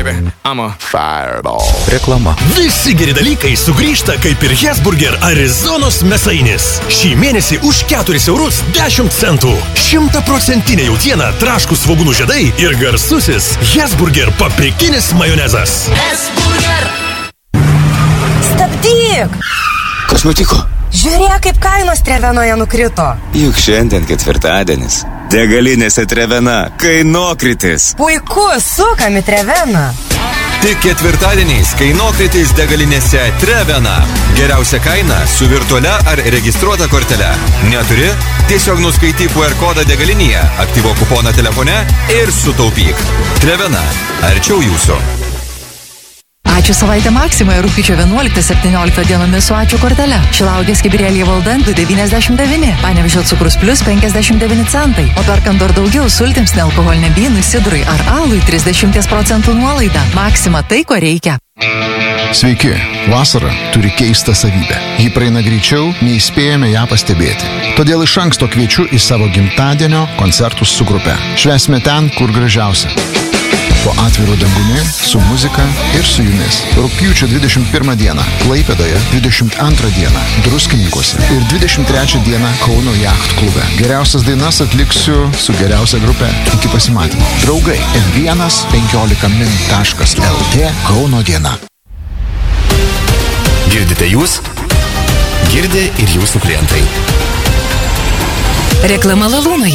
Fireball. Reklama. Visi geri dalykai sugrįžta kaip ir Hesburger Arizonos mėsainis. Šį mėnesį už 4 eurus 10 centų. 100% jautiena, traškus svogūnų žiedai ir garsusis Hesburger paprikinis majonezas. Hesburger. Stabdyk! Kas nutiko? Žiūrėk, kaip kainos Trevenoje nukrito. Juk šiandien ketvirtadienis. Degalinėse Trevena kainokritis. Puiku, sukam į Treveną. Tik ketvirtadieniais kainokritis degalinėse Trevena. Geriausia kaina su virtualia ar registruota kortele. Neturi? Tiesiog nuskaityk QR kodą degalinėje, aktyvuok kuponą telefone ir sutaupyk. Trevena. Arčiau jūsų. Ačiū savaitę Maksimoje rugpjūčio 11-17 dienomis su Ačiū kortele. Šilauogės kibirėlyje valdant 2,99. Panevėžio cukrus plus 59 centai. O perkant dar daugiau sultims nealkoholiniam vynui, sidrui ar alui 30% nuolaida. Maksima tai, ko reikia. Sveiki, vasara turi keistą savybę. Ji praeina greičiau, nei spėjame ją pastebėti. Todėl iš anksto kviečiu į savo gimtadienio koncertus su grupe. Švęsime ten, kur gražiausia. Po atviru dangumi, su muzika ir su jumis. Rugpjūčio 21 dieną Klaipėdoje, 22 dieną Druskininkuose ir 23 dieną Kauno jacht klube. Geriausias dainas atliksiu su geriausia grupe. Iki pasimatymo. Draugai, m115min.lt Kauno diena. Girdite jūs? Girdi ir jūsų klientai. Reklama Lalūnoje.